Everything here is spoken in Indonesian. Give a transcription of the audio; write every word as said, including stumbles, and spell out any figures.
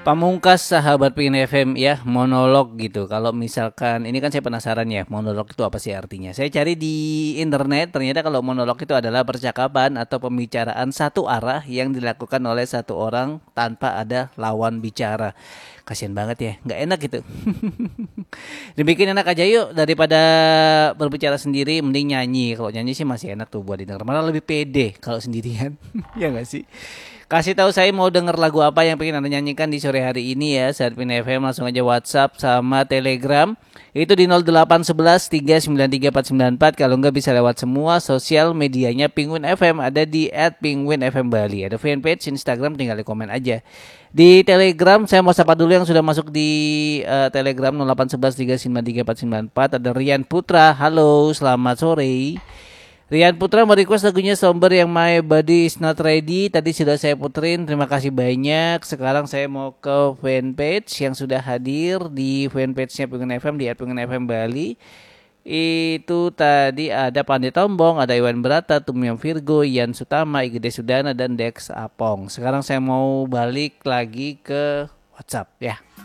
Pamungkas sahabat Pengen F M ya, monolog gitu. Kalau misalkan ini kan saya penasaran ya, monolog itu apa sih artinya? Saya cari di internet, ternyata kalau monolog itu adalah percakapan atau pembicaraan satu arah yang dilakukan oleh satu orang tanpa ada lawan bicara. Kasian banget ya, nggak enak gitu. Dibikin enak aja yuk, daripada berbicara sendiri mending nyanyi. Kalau nyanyi sih masih enak tuh buat didengar, malah lebih pede kalau sendirian. Ya nggak sih? Kasih tahu saya mau denger lagu apa yang pengen Anda nyanyikan di sore hari ini ya. Saat Pin F M langsung aja WhatsApp sama Telegram. Itu di nol delapan satu satu tiga sembilan tiga empat sembilan empat. Kalau enggak bisa lewat semua sosial medianya Penguin F M. Ada di at penguin f m bali. Ada fanpage Instagram, tinggal di komen aja. Di Telegram saya mau sapa dulu yang sudah masuk di uh, Telegram nol delapan satu satu tiga sembilan tiga empat sembilan empat. Ada Rian Putra. Halo, selamat sore. Rian Putra merequest lagunya Somber yang My Body Is Not Ready. Tadi sudah saya puterin, terima kasih banyak. Sekarang saya mau ke fanpage yang sudah hadir di fanpage-nya Pengen F M di at pengen f m bali. Itu tadi ada Pandey Tombong, ada Iwan Berata, Tumyam Virgo, Ian Sutama, Igede Sudana, dan Dex Apong. Sekarang saya mau balik lagi ke WhatsApp ya.